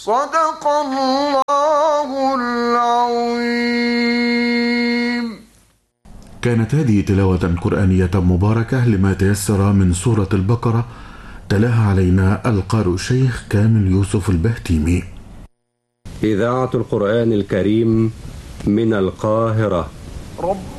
صدق الله العظيم. كانت هذه تلاوة قرآنية مباركة لما تيسر من سورة البقرة، تلاها علينا القارئ الشيخ كامل يوسف البهتيمي. إذاعة القرآن الكريم من القاهرة. رب